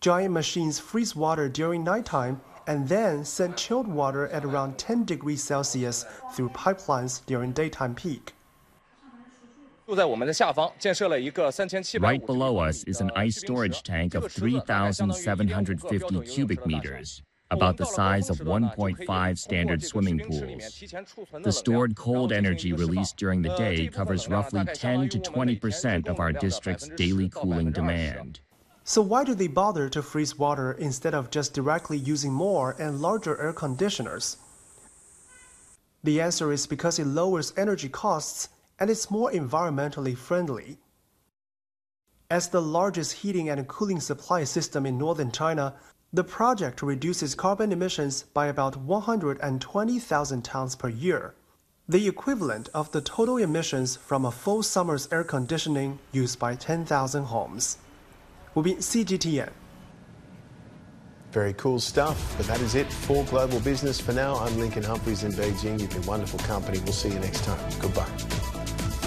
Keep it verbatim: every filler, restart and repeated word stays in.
Giant machines freeze water during nighttime and then send chilled water at around ten degrees Celsius through pipelines during daytime peak. Right below us is an ice storage tank of three thousand seven hundred fifty cubic meters, about the size of one point five standard swimming pools. The stored cold energy released during the day covers roughly ten to twenty percent of our district's daily cooling demand. So why do they bother to freeze water instead of just directly using more and larger air conditioners? The answer is because it lowers energy costs and it's more environmentally friendly. As the largest heating and cooling supply system in northern China, the project reduces carbon emissions by about one hundred twenty thousand tons per year, the equivalent of the total emissions from a full summer's air conditioning used by ten thousand homes. 我bin C G T N. Very cool stuff, but that is it for Global Business for now. I'm Lincoln Humphreys in Beijing. You've been wonderful company. We'll see you next time. Goodbye.